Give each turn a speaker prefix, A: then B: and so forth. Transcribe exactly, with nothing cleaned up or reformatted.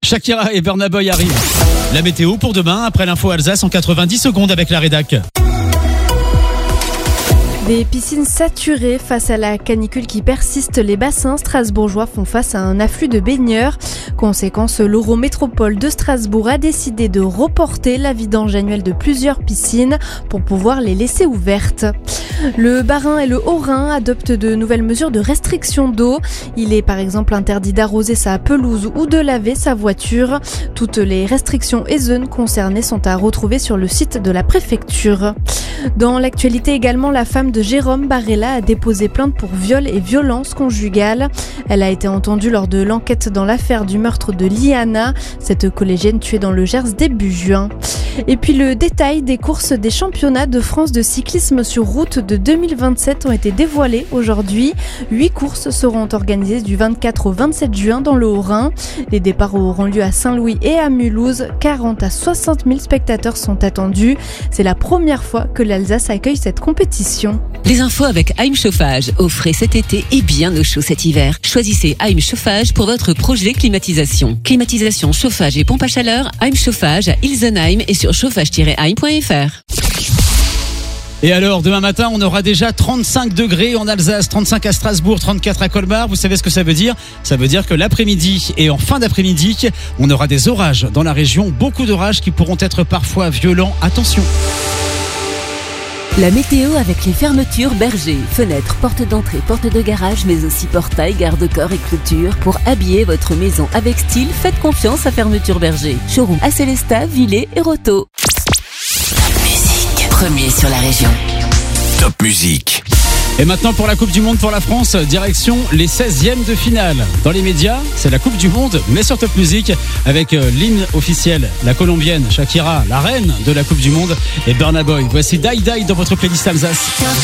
A: Shakira et Burna Boy arrivent. La météo pour demain, après l'info Alsace en quatre-vingt-dix secondes avec la rédac.
B: Des piscines saturées face à la canicule qui persiste, les bassins strasbourgeois font face à un afflux de baigneurs. Conséquence, l'Eurométropole de Strasbourg a décidé de reporter la vidange annuelle de plusieurs piscines pour pouvoir les laisser ouvertes. Le Bas-Rhin et le Haut-Rhin adoptent de nouvelles mesures de restriction d'eau. Il est par exemple interdit d'arroser sa pelouse ou de laver sa voiture. Toutes les restrictions E S E N concernées sont à retrouver sur le site de la préfecture. Dans l'actualité également, la femme de Jérôme Barella a déposé plainte pour viol et violence conjugale. Elle a été entendue lors de l'enquête dans l'affaire du meurtre de Liana, cette collégienne tuée dans le Gers début juin. Et puis le détail des courses des championnats de France de cyclisme sur route de deux mille vingt-sept ont été dévoilés aujourd'hui. Huit courses seront organisées du vingt-quatre au vingt-sept juin dans le Haut-Rhin. Les départs auront lieu à Saint-Louis et à Mulhouse. quarante à soixante mille spectateurs sont attendus. C'est la première fois que l'Alsace accueille cette compétition.
C: Les infos avec Heim Chauffage. Au frais cet été et bien au chaud cet hiver. Choisissez Heim Chauffage pour votre projet climatisation. Climatisation, chauffage et pompe à chaleur. Heim Chauffage à Ilsenheim et sur chauffage tiret heim point f r.
A: Et alors, demain matin, on aura déjà trente-cinq degrés en Alsace, trente-cinq à Strasbourg, trente-quatre à Colmar. Vous savez ce que ça veut dire ? Ça veut dire que l'après-midi et en fin d'après-midi, on aura des orages dans la région. Beaucoup d'orages qui pourront être parfois violents. Attention.
C: La météo avec les fermetures Berger. Fenêtres, portes d'entrée, portes de garage, mais aussi portail, garde-corps et clôture. Pour habiller votre maison avec style, faites confiance à Fermeture Berger. Showroom à Célestat, Villers et Roto.
D: Top musique. Premier sur la région. Top musique.
A: Et maintenant pour la Coupe du Monde pour la France, direction les seizièmes de finale. Dans les médias, c'est la Coupe du Monde, mais sur Top Music, avec l'hymne officiel, la colombienne Shakira, la reine de la Coupe du Monde, et Burna Boy. Voici Die Die dans votre playlist Alsace.